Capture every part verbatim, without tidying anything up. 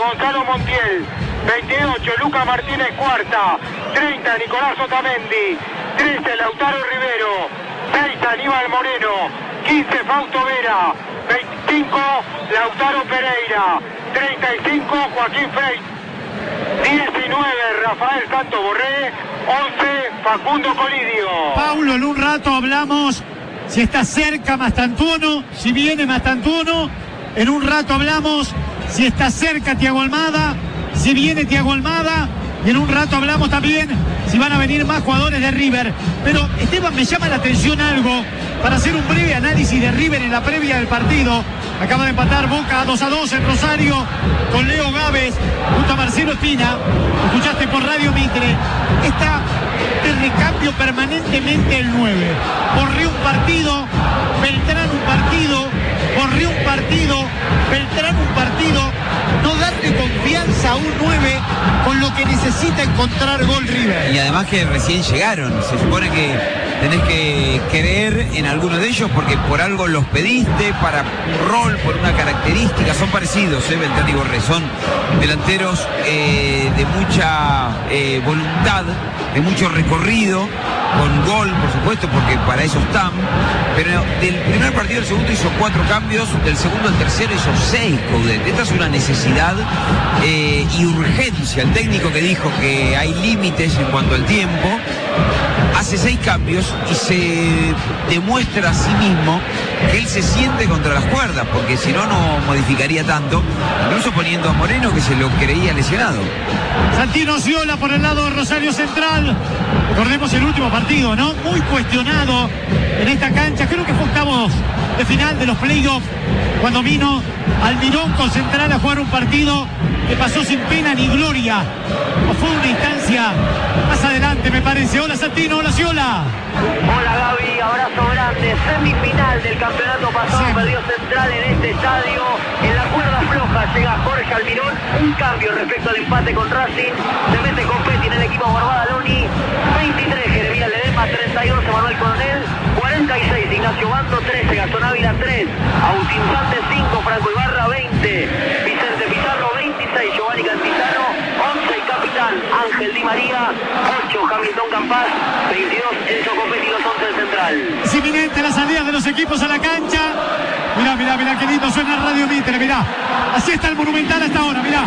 Gonzalo Montiel. veintiocho, Luca Martínez cuarta. treinta, Nicolás Otamendi. trece, Lautaro Rivero. seis, Aníbal Moreno. quince, Fausto Vera. veinticinco, Lautaro Pereira. treinta y cinco, Joaquín Frey. diecinueve, Rafael Santo Borré. once, Facundo Colidio. Paulo, en un rato hablamos si está cerca Mastantuono, si viene Mastantuono. En un rato hablamos si está cerca Thiago Almada, si viene Thiago Almada. Y en un rato hablamos también si van a venir más jugadores de River. Pero, Esteban, me llama la atención algo para hacer un breve análisis de River en la previa del partido. Acaba de empatar Boca dos a dos en Rosario con Leo Gávez junto a Marcelo Espina. Escuchaste por Radio Mitre. Está de recambio permanentemente el nueve. Corrió un partido, Beltrán un partido, corrió un partido, Beltrán un partido. No darle confianza a un nueve con lo que necesita encontrar gol River. Y además que recién llegaron, se supone que tenés que creer en alguno de ellos porque por algo los pediste, para un rol, por una característica, son parecidos, ¿eh? Beltrán y Borré, son delanteros eh, de mucha eh, voluntad, de mucho recorrido, con gol, por supuesto, porque para eso están, pero del primer partido al segundo hizo cuatro cambios, del segundo al tercero hizo seis, Coudet. Esta es una necesidad eh, y urgencia. El técnico que dijo que hay límites en cuanto al tiempo, hace seis cambios y se demuestra a sí mismo que él se siente contra las cuerdas, porque si no, no modificaría tanto, incluso poniendo a Moreno, que se lo creía lesionado. Santino Sciola por el lado de Rosario Central. Recordemos el último partido, ¿no? Muy cuestionado en esta cancha. Creo que fue octavos de final de los playoffs, cuando vino Almirón con Central a jugar un partido que pasó sin pena ni gloria. O fue una instancia más adelante, me parece. Hola Santino, hola Sciola. Hola Gaby, abrazo grande. Semifinal del campeonato pasado, sí. Perdió Central en este estadio. En la cuerda floja llega Jorge Almirón. Un cambio respecto al empate con Racing. Se mete Confetti en el equipo Barbadaloni. veintitrés, Jeremías Ledesma. treinta y once, Manuel Coronel. cuarenta y seis, Ignacio Bando. trece, Gastón Ávila. tres, Agustín Santos. cinco, Franco Ibarra. veinte, Vicente Pizarro. veintiséis, Giovanni Cantizano. once, el capitán Ángel Di María. ocho, Hamilton Campas. veintidós, Enzo Confetti, los once del Central. Es inminente la salida de los equipos a la cancha. Mirá, mirá, mirá, qué lindo suena Radio Mitre, mirá. Así está el Monumental hasta ahora, mirá.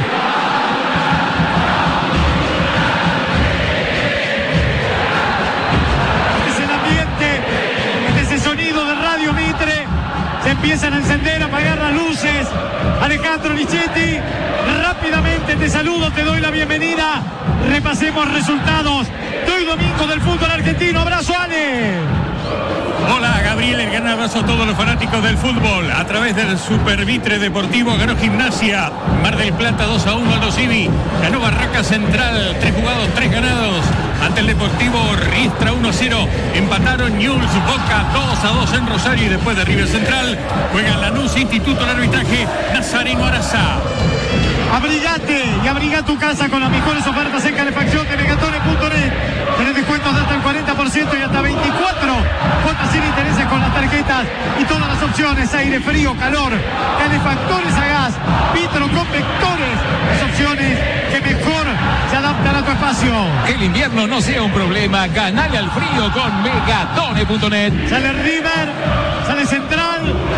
Este es el ambiente, este es el sonido de Radio Mitre. Se empiezan a encender, a apagar las luces. Alejandro Lichetti, rápidamente te saludo, te doy la bienvenida. Repasemos resultados de hoy domingo del fútbol argentino. Abrazo, Ale. Hola Gabriel, el gran abrazo a todos los fanáticos del fútbol. A través del Super Mitre Deportivo ganó Gimnasia Mar del Plata dos a uno al Dosivi. Ganó Barraca Central, tres jugados, tres ganados. Ante el Deportivo Riestra uno a cero. Empataron Newell's Boca dos a dos en Rosario. Y después de River Central juega Lanús, Instituto del Arbitraje Nazareno Araza. Abrigate y abriga tu casa con las mejores ofertas en calefacción de megatone punto net. Tenés descuentos de hasta el cuarenta por ciento y hasta veinticuatro cuotas sin intereses con las tarjetas y todas las opciones: aire, frío, calor, calefactores a gas, vitro, convectores. Las opciones que mejor se adaptan a tu espacio. Que el invierno no sea un problema. Ganale al frío con megatone punto net. Sale River, sale Central,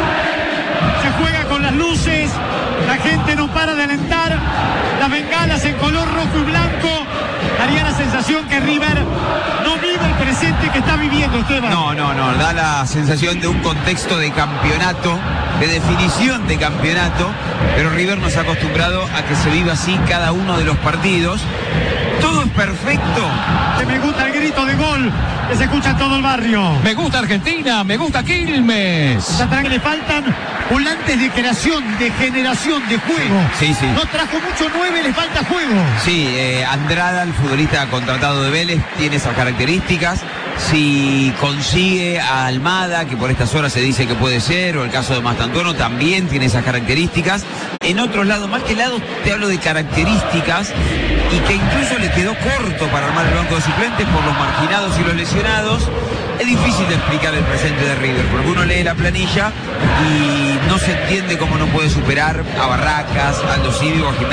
se juega con las luces. La gente no para de alentar, las bengalas en color rojo y blanco. Daría la sensación que River no vive el presente que está viviendo, Esteban. No, no, no, da la sensación de un contexto de campeonato, de definición de campeonato, pero River nos ha acostumbrado a que se viva así cada uno de los partidos. Todo es perfecto. Que me gusta el grito de gol que se escucha en todo el barrio. Me gusta Argentina, me gusta Quilmes. Que le faltan volantes de creación, de generación, de juego. Sí, sí. No trajo mucho nueve, le falta juego. Sí, eh, Andrada, el futbolista contratado de Vélez, tiene esas características. Si consigue a Almada, que por estas horas se dice que puede ser, o el caso de Mastantuono, también tiene esas características. En otros lados, más que lados, te hablo de características y que incluso le quedó corto para armar el banco de suplentes por los marginados y los lesionados. Es difícil de explicar el presente de River, porque uno lee la planilla y no se entiende cómo no puede superar a Barracas, a Aldo Civi o a Gimnasia.